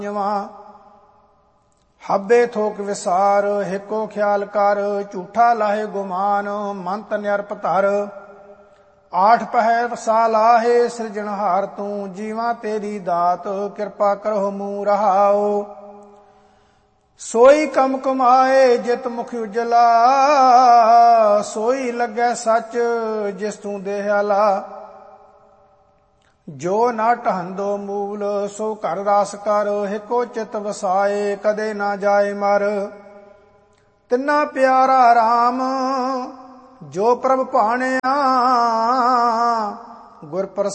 ਹੱਬੇ ਥੋਕ ਵਿਸਾਰ ਹਿੱਕੋ ਖਿਆਲ ਕਰ, ਝੂਠਾ ਲਾਹੇ ਗੁਮਾਨ ਮੰਤ ਨਿਰਪ ਧਰ। ਆਠ ਪਹਿਰ ਵਸਾ ਲਾਹੇ ਸਿਰਜਣਹਾਰ ਤੂੰ, ਜੀਵਾਂ ਤੇਰੀ ਦਾਤ ਕਿਰਪਾ ਕਰੋ ਮੂੰਹ ਰਹਾਓ। ਸੋਈ ਕਮ ਕਮਾਏ ਜਿਤ ਮੁਖ ਉਜਲਾ, ਸੋਈ ਲੱਗੈ ਸੱਚ ਜਿਸ ਤੂੰ ਦੇਹਾਲਾ। ਜੋ ਨਾ ਢਹੰਦੋ ਮੂਲ ਸੋ ਘਰ ਰਾਸ ਕਰ, ਹਿੱਕੋ ਚਿਤ ਵਸਾਏ ਕਦੇ ਨਾ ਜਾਏ ਮਰ। ਤਿੰਨਾ ਪਿਆਰਾ RAM ਜੋ ਪ੍ਰਭ ਭਾਣਿਆ, ਗੁਰ